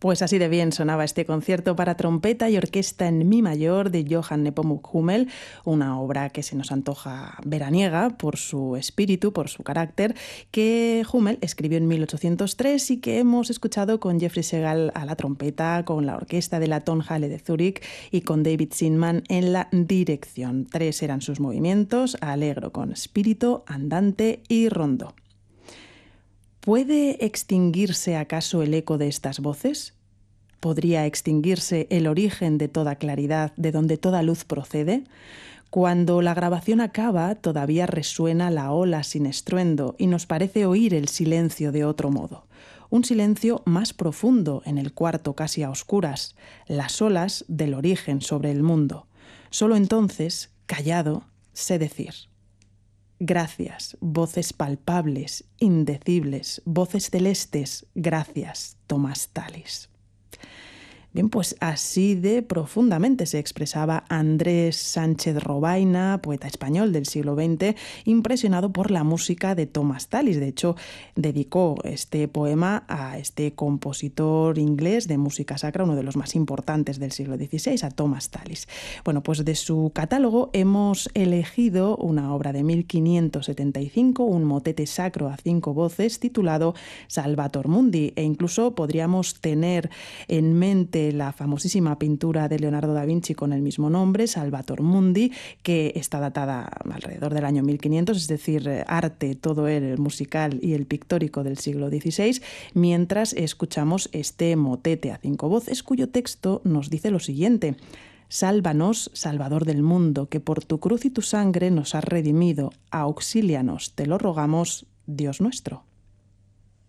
Pues así de bien sonaba este concierto para trompeta y orquesta en mi mayor de Johann Nepomuk Hummel, una obra que se nos antoja veraniega por su espíritu, por su carácter, que Hummel escribió en 1803 y que hemos escuchado con Jeffrey Segal a la trompeta, con la orquesta de la Tonhalle de Zúrich y con David Zinman en la dirección. 3 eran sus movimientos: allegro con spirito, andante y rondo. ¿Puede extinguirse acaso el eco de estas voces? ¿Podría extinguirse el origen de toda claridad, de donde toda luz procede? Cuando la grabación acaba, todavía resuena la ola sin estruendo y nos parece oír el silencio de otro modo. Un silencio más profundo en el cuarto casi a oscuras, las olas del origen sobre el mundo. Solo entonces, callado, sé decir: gracias, voces palpables, indecibles, voces celestes, gracias, Tomás Tallis. Bien, pues así de profundamente se expresaba Andrés Sánchez Robaina, poeta español del siglo XX, impresionado por la música de Tomás Tallis. De hecho, dedicó este poema a este compositor inglés de música sacra, uno de los más importantes del siglo XVI, a Tomás Tallis. Bueno, pues de su catálogo hemos elegido una obra de 1575, un motete sacro a 5 voces titulado Salvator Mundi, e incluso podríamos tener en mente la famosísima pintura de Leonardo da Vinci con el mismo nombre, Salvator Mundi, que está datada alrededor del año 1500, es decir, arte todo el musical y el pictórico del siglo XVI, mientras escuchamos este motete a 5 voces cuyo texto nos dice lo siguiente: sálvanos, Salvador del mundo, que por tu cruz y tu sangre nos has redimido, auxílianos, te lo rogamos, Dios nuestro.